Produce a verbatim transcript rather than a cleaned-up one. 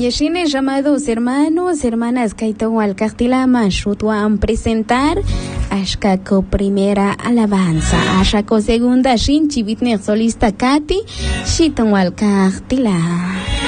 Yeshine, llamados hermanos, hermanas, Kaito Alcastilama, Shutuan presentar Ashkako primera alabanza, Ashako segunda, Shin Chivitner solista Kati, Shiton Alcastila.